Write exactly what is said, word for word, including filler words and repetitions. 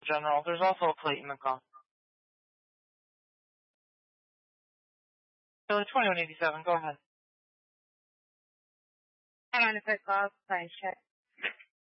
General. There's also a plate in the car. So twenty-one eighty-seven, go ahead. Hang on a quick call. Fine, check.